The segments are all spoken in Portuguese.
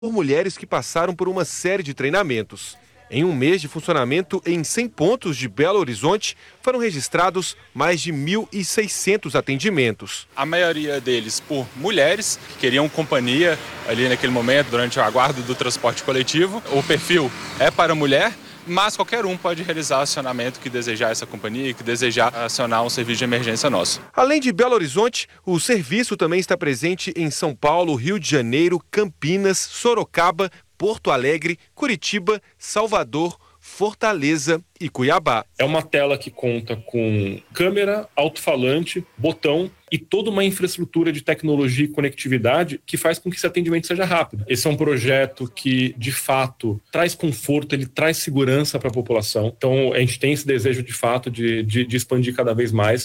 por mulheres que passaram por uma série de treinamentos. Em um mês de funcionamento, em 100 pontos de Belo Horizonte, foram registrados mais de 1.600 atendimentos. A maioria deles por mulheres que queriam companhia ali naquele momento, durante o aguardo do transporte coletivo. O perfil é para mulher, mas qualquer um pode realizar acionamento que desejar essa companhia e que desejar acionar um serviço de emergência nosso. Além de Belo Horizonte, o serviço também está presente em São Paulo, Rio de Janeiro, Campinas, Sorocaba, Porto Alegre, Curitiba, Salvador, Fortaleza e Cuiabá. É uma tela que conta com câmera, alto-falante, botão e toda uma infraestrutura de tecnologia e conectividade que faz com que esse atendimento seja rápido. Esse é um projeto que, de fato, traz conforto, ele traz segurança para a população. Então, a gente tem esse desejo, de fato, de expandir cada vez mais.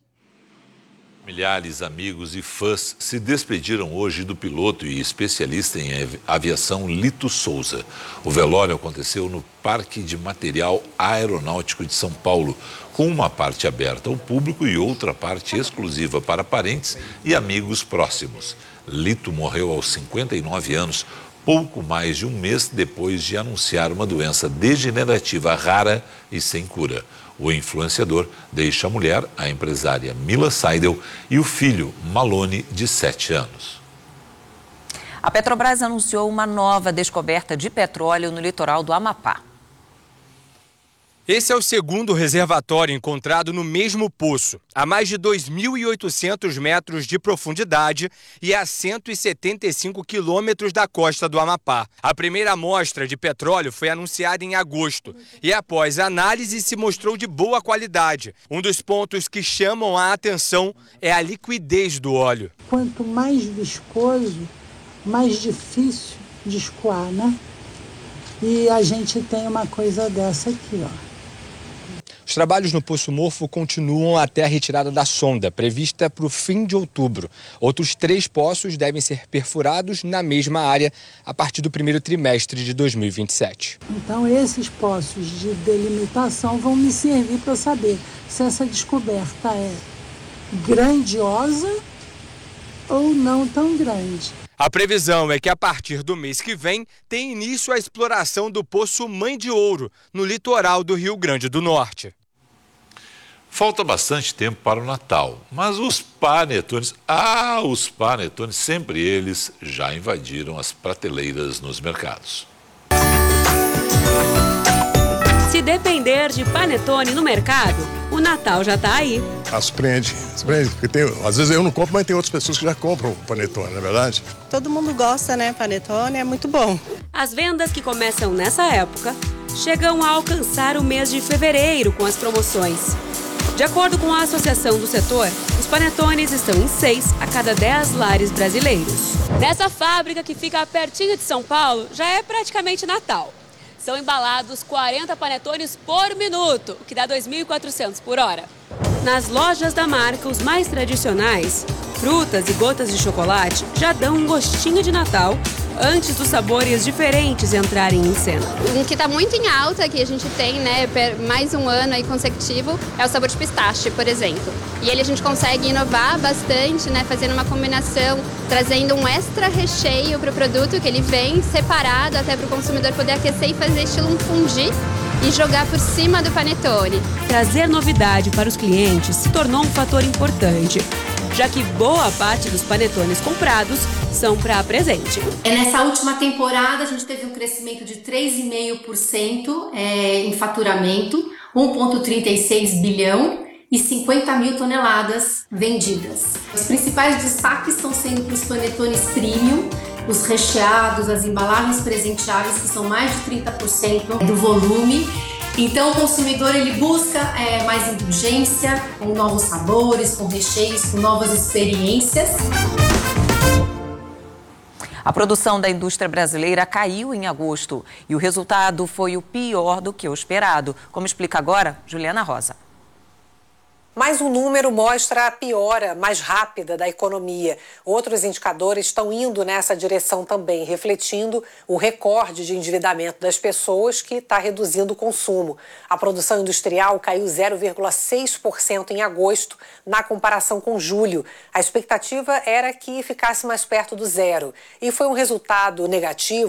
Milhares, amigos e fãs se despediram hoje do piloto e especialista em aviação Lito Souza. O velório aconteceu no Parque de Material Aeronáutico de São Paulo, com uma parte aberta ao público e outra parte exclusiva para parentes e amigos próximos. Lito morreu aos 59 anos, pouco mais de um mês depois de anunciar uma doença degenerativa rara e sem cura. O influenciador deixa a mulher, a empresária Mila Seidel, e o filho Malone, de 7 anos. A Petrobras anunciou uma nova descoberta de petróleo no litoral do Amapá. Esse é o segundo reservatório encontrado no mesmo poço, a mais de 2.800 metros de profundidade e a 175 quilômetros da costa do Amapá. A primeira amostra de petróleo foi anunciada em agosto e, após análise, se mostrou de boa qualidade. Um dos pontos que chamam a atenção é a liquidez do óleo. Quanto mais viscoso, mais difícil de escoar, né? E a gente tem uma coisa dessa aqui, ó. Os trabalhos no Poço Morfo continuam até a retirada da sonda, prevista para o fim de outubro. Outros 3 poços devem ser perfurados na mesma área a partir do primeiro trimestre de 2027. Então, esses poços de delimitação vão me servir para saber se essa descoberta é grandiosa ou não tão grande. A previsão é que a partir do mês que vem tem início a exploração do Poço Mãe de Ouro, no litoral do Rio Grande do Norte. Falta bastante tempo para o Natal, mas os panetones, sempre eles já invadiram as prateleiras nos mercados. Se depender de panetone no mercado, o Natal já está aí. Surpreende, porque às vezes eu não compro, mas tem outras pessoas que já compram panetone, não é verdade? Todo mundo gosta, né? Panetone é muito bom. As vendas que começam nessa época chegam a alcançar o mês de fevereiro com as promoções. De acordo com a Associação do Setor, os panetones estão em 6 a cada 10 lares brasileiros. Nessa fábrica que fica pertinho de São Paulo, já é praticamente Natal. São embalados 40 panetones por minuto, o que dá 2.400 por hora. Nas lojas da marca, os mais tradicionais, frutas e gotas de chocolate já dão um gostinho de Natal antes dos sabores diferentes entrarem em cena. Um que está muito em alta, que a gente tem, né, mais um ano aí consecutivo, é o sabor de pistache, por exemplo. E ele a gente consegue inovar bastante, né, fazendo uma combinação, trazendo um extra recheio para o produto, que ele vem separado até para o consumidor poder aquecer e fazer estilo um fondue e jogar por cima do panetone. Trazer novidade para os clientes se tornou um fator importante, já que boa parte dos panetones comprados são para presente. Nessa última temporada, a gente teve um crescimento de 3,5% em faturamento, 1,36 bilhão e 50 mil toneladas vendidas. Os principais destaques estão sendo para os panetones premium, os recheados, as embalagens presenteáveis, que são mais de 30% do volume. Então o consumidor ele busca mais indulgência, com novos sabores, com recheios, com novas experiências. A produção da indústria brasileira caiu em agosto e o resultado foi o pior do que o esperado. Como explica agora Juliana Rosa. Mais um número mostra a piora mais rápida da economia. Outros indicadores estão indo nessa direção também, refletindo o recorde de endividamento das pessoas que está reduzindo o consumo. A produção industrial caiu 0,6% em agosto, na comparação com julho. A expectativa era que ficasse mais perto do zero. E foi um resultado negativo